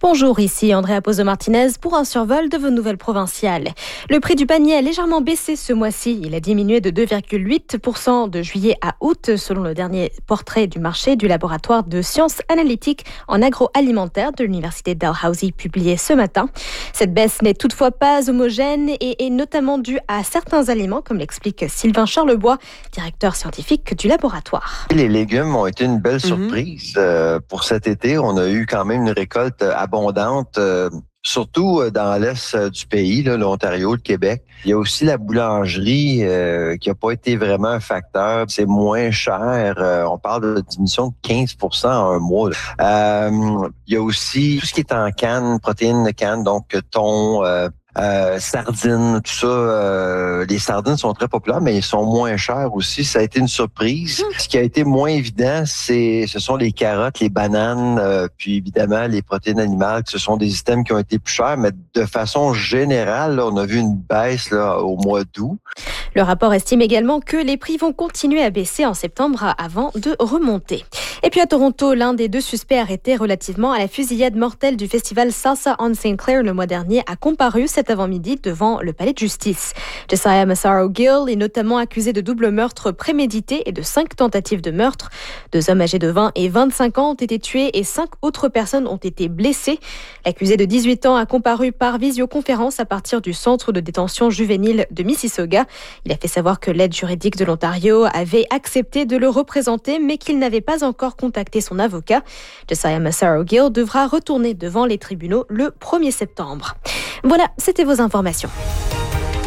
Bonjour, ici Andrea Pozo-Martinez pour un survol de vos nouvelles provinciales. Le prix du panier a légèrement baissé ce mois-ci. Il a diminué de 2,8% de juillet à août, selon le dernier portrait du marché du laboratoire de sciences analytiques en agroalimentaire de l'université Dalhousie, publié ce matin. Cette baisse n'est toutefois pas homogène et est notamment due à certains aliments, comme l'explique Sylvain Charlebois, directeur scientifique du laboratoire. Les légumes ont été une belle surprise pour cet été. On a eu quand même une récolte abondante, surtout dans l'est du pays, là, l'Ontario, le Québec. Il y a aussi la boulangerie qui n'a pas été vraiment un facteur. C'est moins cher. On parle de diminution de 15% en un mois. Il y a aussi tout ce qui est en canne, protéines de canne, donc thon, sardines, tout ça. Les sardines sont très populaires, mais ils sont moins chers aussi. Ça a été une surprise. Ce qui a été moins évident, ce sont les carottes, les bananes, puis évidemment les protéines animales. Ce sont des items qui ont été plus chers, mais de façon générale, là, on a vu une baisse là, au mois d'août. Le rapport estime également que les prix vont continuer à baisser en septembre avant de remonter. Et puis à Toronto, l'un des deux suspects arrêtés relativement à la fusillade mortelle du festival Salsa on St. Clair le mois dernier a comparu cet avant-midi devant le palais de justice. Josiah Massaro-Gill est notamment accusé de double meurtre prémédité et de 5 tentatives de meurtre. 2 hommes âgés de 20 et 25 ans ont été tués et 5 autres personnes ont été blessées. L'accusé de 18 ans a comparu par visioconférence à partir du centre de détention juvénile de Mississauga. Il a fait savoir que l'aide juridique de l'Ontario avait accepté de le représenter, mais qu'il n'avait pas encore contacté son avocat. Josiah Massaro-Gill devra retourner devant les tribunaux le 1er septembre. Voilà, c'était vos informations.